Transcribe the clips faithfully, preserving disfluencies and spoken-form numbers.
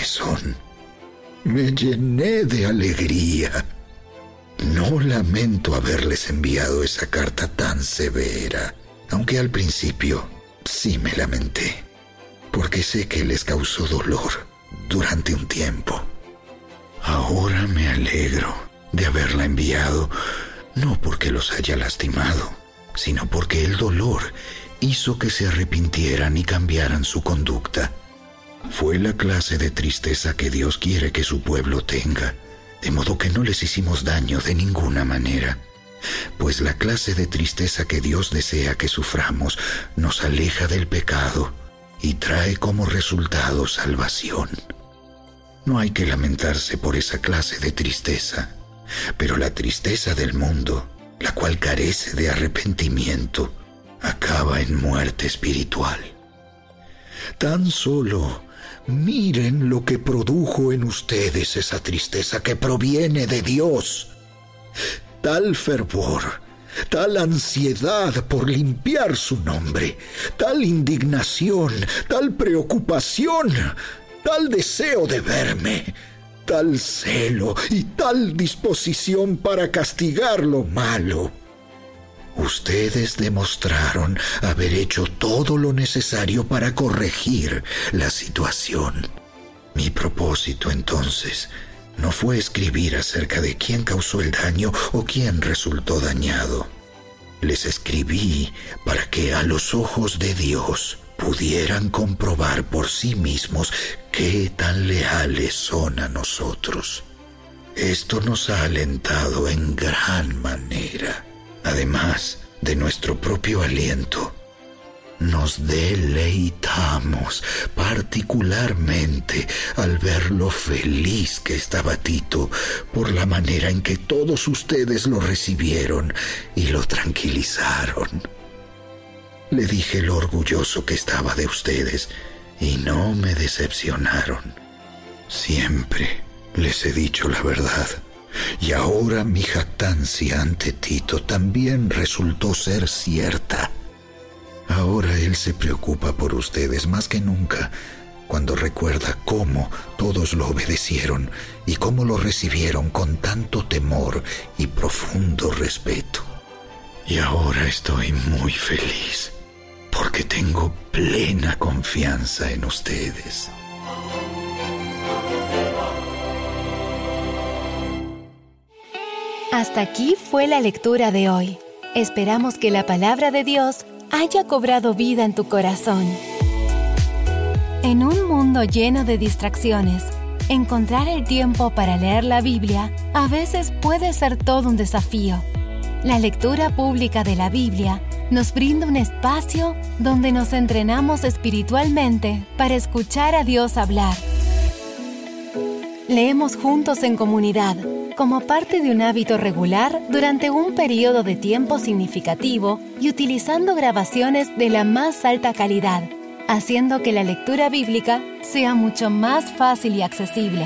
corazón. Me llené de alegría. No lamento haberles enviado esa carta tan severa, aunque al principio sí me lamenté, porque sé que les causó dolor durante un tiempo. Ahora me alegro de haberla enviado, no porque los haya lastimado, sino porque el dolor hizo que se arrepintieran y cambiaran su conducta. Fue la clase de tristeza que Dios quiere que su pueblo tenga, de modo que no les hicimos daño de ninguna manera, pues la clase de tristeza que Dios desea que suframos nos aleja del pecado y trae como resultado salvación. No hay que lamentarse por esa clase de tristeza, pero la tristeza del mundo, la cual carece de arrepentimiento, acaba en muerte espiritual. Tan solo miren lo que produjo en ustedes esa tristeza que proviene de Dios. Tal fervor, tal ansiedad por limpiar su nombre, tal indignación, tal preocupación, tal deseo de verme, tal celo y tal disposición para castigar lo malo. Ustedes demostraron haber hecho todo lo necesario para corregir la situación. Mi propósito, entonces, no fue escribir acerca de quién causó el daño o quién resultó dañado. Les escribí para que a los ojos de Dios pudieran comprobar por sí mismos qué tan leales son a nosotros. Esto nos ha alentado en gran manera. Además de nuestro propio aliento, nos deleitamos particularmente al ver lo feliz que estaba Tito por la manera en que todos ustedes lo recibieron y lo tranquilizaron. Le dije lo orgulloso que estaba de ustedes y no me decepcionaron. Siempre les he dicho la verdad. Y ahora mi jactancia ante Tito también resultó ser cierta. Ahora él se preocupa por ustedes más que nunca, cuando recuerda cómo todos lo obedecieron y cómo lo recibieron con tanto temor y profundo respeto. Y ahora estoy muy feliz, porque tengo plena confianza en ustedes. Hasta aquí fue la lectura de hoy. Esperamos que la palabra de Dios haya cobrado vida en tu corazón. En un mundo lleno de distracciones, encontrar el tiempo para leer la Biblia a veces puede ser todo un desafío. La lectura pública de la Biblia nos brinda un espacio donde nos entrenamos espiritualmente para escuchar a Dios hablar. Leemos juntos en comunidad, como parte de un hábito regular durante un periodo de tiempo significativo y utilizando grabaciones de la más alta calidad, haciendo que la lectura bíblica sea mucho más fácil y accesible.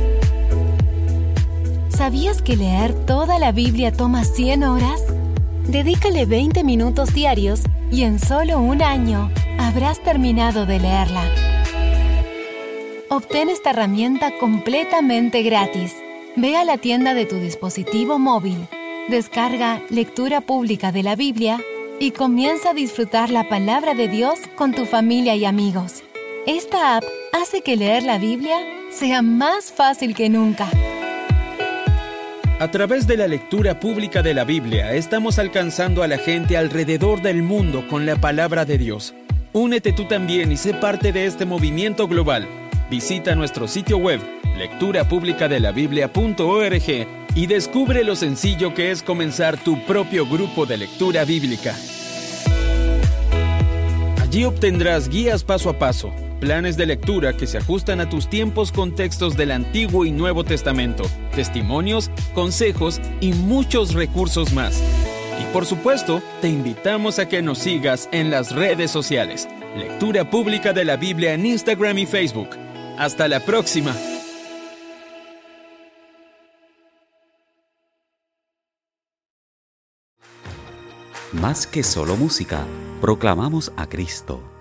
¿Sabías que leer toda la Biblia toma cien horas? Dedícale veinte minutos diarios y en solo un año habrás terminado de leerla. Obtén esta herramienta completamente gratis. Ve a la tienda de tu dispositivo móvil, descarga Lectura Pública de la Biblia y comienza a disfrutar la palabra de Dios con tu familia y amigos. Esta app hace que leer la Biblia sea más fácil que nunca. A través de la lectura pública de la Biblia, estamos alcanzando a la gente alrededor del mundo con la palabra de Dios. Únete tú también y sé parte de este movimiento global. Visita nuestro sitio web lectura pública de la biblia punto org y descubre lo sencillo que es comenzar tu propio grupo de lectura bíblica. Allí obtendrás guías paso a paso, planes de lectura que se ajustan a tus tiempos con textos del Antiguo y Nuevo Testamento, testimonios, consejos y muchos recursos más. Y por supuesto, te invitamos a que nos sigas en las redes sociales. Lectura Pública de la Biblia en Instagram y Facebook. ¡Hasta la próxima! Más que solo música, proclamamos a Cristo.